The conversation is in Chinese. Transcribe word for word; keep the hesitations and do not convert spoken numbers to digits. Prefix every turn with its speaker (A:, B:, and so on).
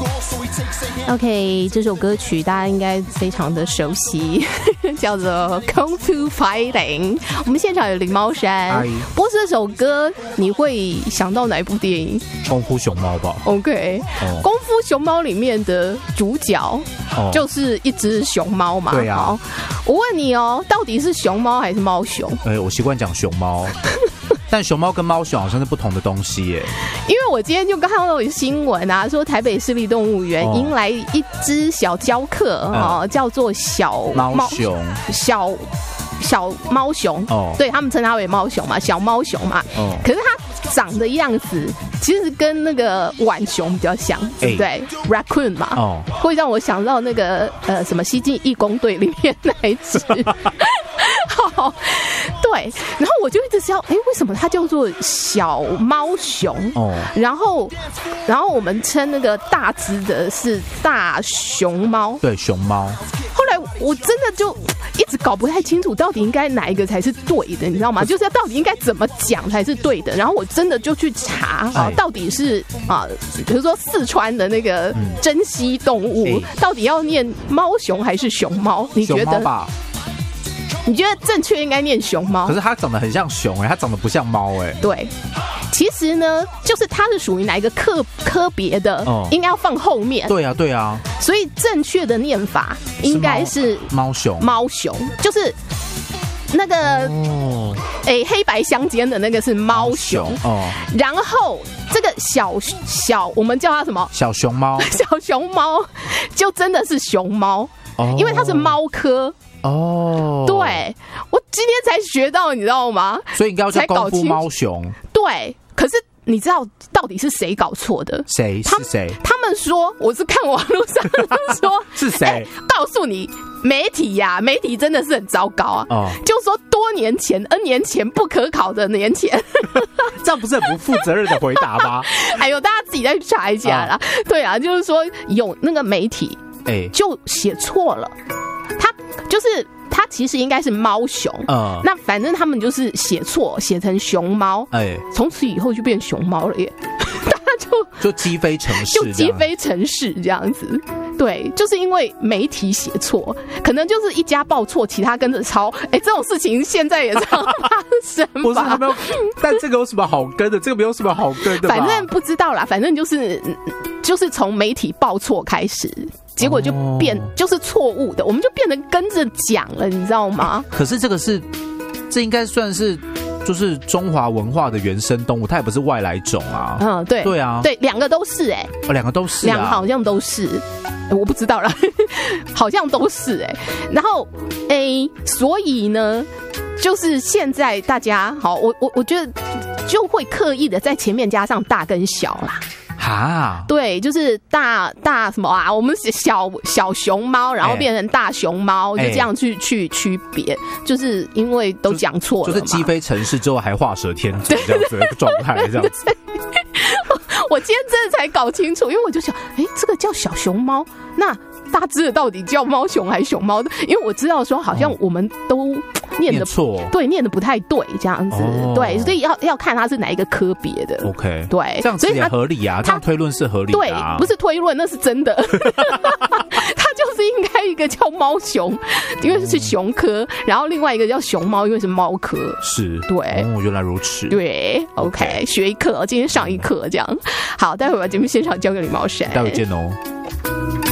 A: OK， 这首歌曲大家应该非常的熟悉，叫做《Kung Fu Fighting》。我们现场有林猫山，播这首歌你会想到哪一部电影？
B: 功夫熊猫吧。
A: OK，、哦、功夫熊猫里面的主角就是一只熊猫嘛。
B: 对啊。
A: 我问你哦，到底是熊猫还是猫熊？
B: 哎、欸，我习惯讲熊猫。但熊猫跟猫熊好像是不同的东西耶，
A: 因为我今天就看到有新闻啊，说台北市立动物园迎来一只小教客、哦嗯、叫做小
B: 猫熊，
A: 小小猫熊，哦，对他们称它为猫熊嘛，小猫熊嘛，哦，可是它长的样子其实跟那个浣熊比较像，对不对、欸、？Raccoon 嘛，哦，会让我想到那个呃什么西进义工队里面那一只。好，对，然后我就一直想，哎，为什么它叫做小猫熊？哦，然后，然后我们称那个大只的是大熊猫，
B: 对，熊猫。
A: 后来我真的就一直搞不太清楚，到底应该哪一个才是对的，你知道吗？就是到底应该怎么讲才是对的。然后我真的就去查啊，到底是啊，比如说四川的那个珍稀动物，嗯、到底要念猫熊还是熊猫？你觉得？你觉得正确应该念熊猫？
B: 可是它长得很像熊哎、欸，它长得不像猫哎、欸。
A: 对，其实呢，就是它是属于哪一个科科别的、哦，应该要放后面。
B: 对啊，对啊。所
A: 以正确的念法应该是
B: 猫熊，
A: 猫熊就是那个哦，哎、欸，黑白相间的那个是猫熊哦。然后这个小小，我们叫它什么？
B: 小熊猫。
A: 小熊猫就真的是熊猫，哦、因为它是猫科。哦，对，我今天才学到，你知道吗？
B: 所以应该要叫功夫猫熊。
A: 对，可是你知道到底是谁搞错的？
B: 谁是谁？
A: 他们说，我是看网络上说
B: 是谁、欸？
A: 告诉你，媒体呀、啊，媒体真的是很糟糕啊！哦，就说多年前、N 年前不可考的年前，
B: 这样不是很不负责任的回答吗？
A: 哎呦，大家自己再去查一下啦。哦、对啊，就是说有那个媒体，哎，就写错了。就是它其实应该是猫熊，嗯，那反正他们就是写错，写成熊猫，哎，从此以后就变熊猫了耶，大家就
B: 就鸡飞城市，
A: 就鸡飞城市这样子，对，就是因为媒体写错，可能就是一家报错，其他跟着抄，哎，这种事情现在也常发生吧？
B: 不是他们有，但这个有什么好跟的？这个没有什么好跟的吧，
A: 反正不知道啦，反正就是就是从媒体报错开始。结果就变、哦、就是错误的，我们就变得跟着讲了，你知道吗？
B: 可是这个是，这应该算是就是中华文化的原生动物，它也不是外来种啊。
A: 嗯，对，
B: 对啊，
A: 对，两个都是哎、欸，
B: 哦，两个都是、啊，
A: 两个好像都是，我不知道啦，好像都是哎、欸。然后哎、欸，所以呢，就是现在大家好，我我我觉得就会刻意的在前面加上大跟小啦。
B: 哈，
A: 对，就是大大什么啊？我们小小熊猫，然后变成大熊猫，欸、就这样去去区别，就是因为都讲错了嘛，
B: 就是鸡飞城市之后还画蛇添足这样子的状态，这样子。
A: 我今天真的才搞清楚，因为我就想，哎、欸，这个叫小熊猫，那大只的到底叫猫熊还是熊猫？因为我知道说，好像我们都念的
B: 错，
A: 对，念的不太对，这样子，哦、对，所以要要看它是哪一个科别的。
B: OK，
A: 对，
B: 这样子也合理啊，这样推论是合理的、啊。
A: 对，不是推论，那是真的。它就是应该一个叫猫熊，因为是熊科，然后另外一个叫熊猫，因为是猫科。是，对，
B: 哦，原来如此。
A: 对 ，OK， 学一课，今天上一课这样。好，待会儿把节目现场交给李茂山，
B: 待会见哦。